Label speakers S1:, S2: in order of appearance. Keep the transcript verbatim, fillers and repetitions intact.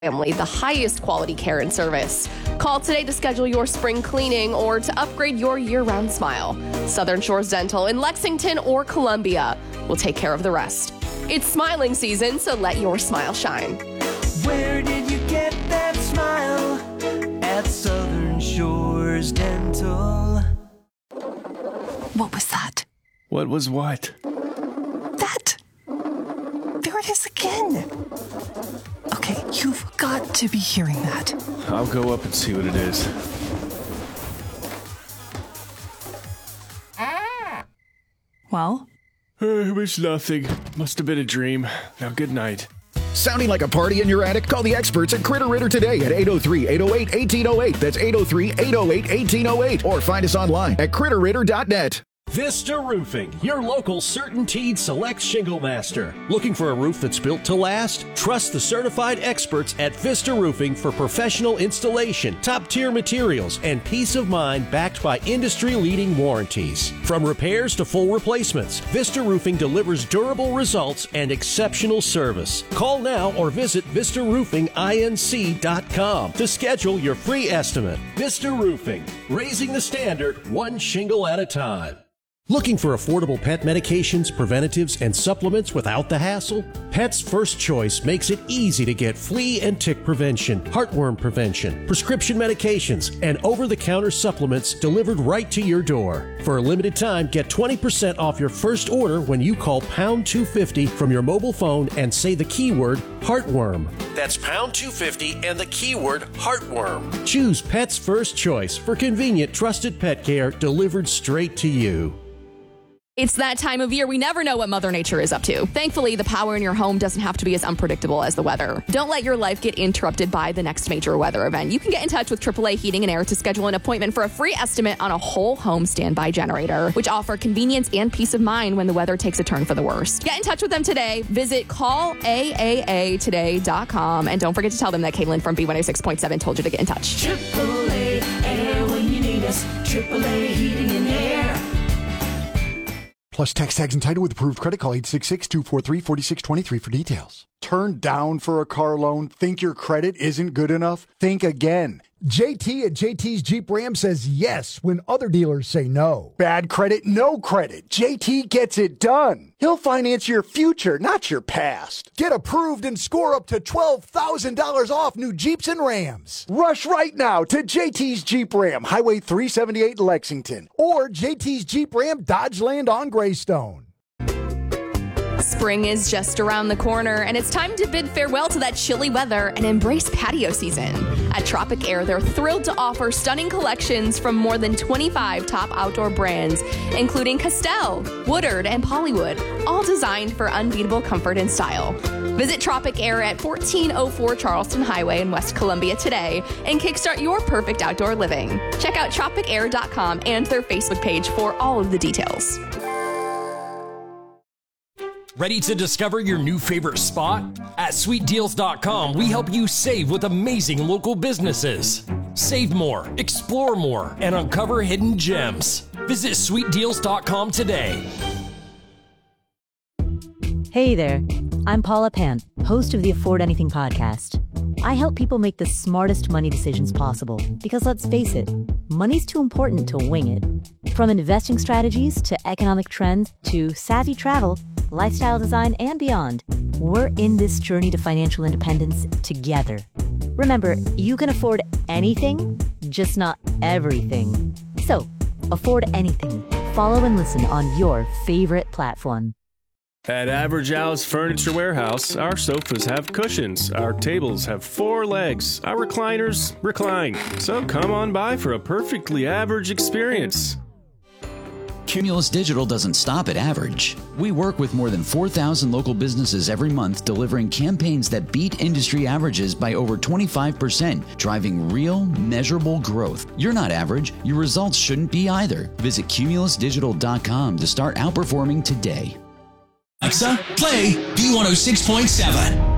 S1: Family, the highest quality care and service. Call today to schedule your spring cleaning or to upgrade your year-round smile. Southern Shores Dental in Lexington or Columbia will take care of the rest. It's smiling season, so let your smile shine.
S2: Where did you get that smile? At Southern Shores Dental.
S3: What was that?
S4: What was what?
S3: That! There it is again! Okay, you've got to be hearing that.
S4: I'll go up and see what it is.
S3: Well?
S4: It was nothing. Must have been a dream. Now, good night.
S5: Sounding like a party in your attic? Call the experts at Critter Ritter today at eight oh three, eight oh eight, one eight oh eight. That's eight oh three, eight oh eight, one eight oh eight. Or find us online at critter ritter dot net.
S6: Vista Roofing, your local CertainTeed Select Shingle Master. Looking for a roof that's built to last? Trust the certified experts at Vista Roofing for professional installation, top-tier materials, and peace of mind backed by industry-leading warranties. From repairs to full replacements, Vista Roofing delivers durable results and exceptional service. Call now or visit vista roofing inc dot com to schedule your free estimate. Vista Roofing, raising the standard one shingle at a time. Looking for affordable pet medications, preventatives, and supplements without the hassle? Pets First Choice makes it easy to get flea and tick prevention, heartworm prevention, prescription medications, and over-the-counter supplements delivered right to your door. For a limited time, get twenty percent off your first order when you call pound two fifty from your mobile phone and say the keyword heartworm. That's pound two fifty and the keyword heartworm. Choose Pets First Choice for convenient, trusted pet care delivered straight to you.
S1: It's that time of year we never know what Mother Nature is up to. Thankfully, the power in your home doesn't have to be as unpredictable as the weather. Don't let your life get interrupted by the next major weather event. You can get in touch with triple A Heating and Air to schedule an appointment for a free estimate on a whole home standby generator, which offer convenience and peace of mind when the weather takes a turn for the worse. Get in touch with them today. Visit call A A A today dot com, and don't forget to tell them that Caitlin from B one oh six point seven told you to get in touch.
S2: triple A Air when you need us. triple A Heating and Air.
S7: Plus, tax tags and title with approved credit. Call eight six six, two four three, four six two three for details. Turned down for a car loan? Think your credit isn't good enough? Think again.
S8: J T at J T's Jeep Ram says yes when other dealers say no.
S7: Bad credit, no credit. J T gets it done. He'll finance your future, not your past.
S8: Get approved and score up to twelve thousand dollars off new Jeeps and Rams.
S7: Rush right now to J T's Jeep Ram, Highway three seventy-eight, Lexington.
S8: Or J T's Jeep Ram, Dodgeland on Greystone.
S1: Spring is just around the corner, and it's time to bid farewell to that chilly weather and embrace patio season. At Tropic Air, they're thrilled to offer stunning collections from more than twenty-five top outdoor brands, including Castell, Woodard, and Pollywood, all designed for unbeatable comfort and style. Visit Tropic Air at fourteen oh four Charleston Highway in West Columbia today and kickstart your perfect outdoor living. Check out tropic air dot com and their Facebook page for all of the details.
S9: Ready to discover your new favorite spot? At sweet deals dot com, we help you save with amazing local businesses. Save more, explore more, and uncover hidden gems. Visit sweet deals dot com today.
S10: Hey there, I'm Paula Pant, host of the Afford Anything podcast. I help people make the smartest money decisions possible because, let's face it, money's too important to wing it. From investing strategies to economic trends to savvy travel, lifestyle design, and beyond, we're in this journey to financial independence together. Remember, you can afford anything, just not everything. So, afford anything. Follow and listen on your favorite platform.
S4: At Average Al's Furniture Warehouse, our sofas have cushions, our tables have four legs, our recliners recline. So come on by for a perfectly average experience.
S11: Cumulus Digital doesn't stop at average. We work with more than four thousand local businesses every month, delivering campaigns that beat industry averages by over twenty-five percent, driving real, measurable growth. You're not average. Your results shouldn't be either. Visit cumulus digital dot com to start outperforming today.
S12: Alexa, play B one oh six point seven.